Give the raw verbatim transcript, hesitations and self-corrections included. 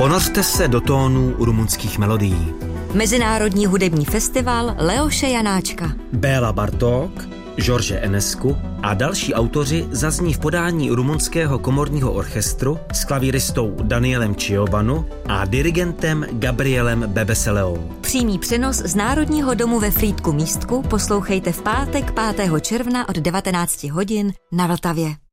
Ponořte se do tónů rumunských melodií. Mezinárodní hudební festival Leoše Janáčka. Béla Bartók, George Enescu a další autoři zazní v podání rumunského komorního orchestru s klavíristou Danielem Ciobanu a dirigentem Gabrielem Bebeseleou. Přímý přenos z Národního domu ve Frýdku Místku poslouchejte v pátek pátého června od devatenácti hodin na Vltavě.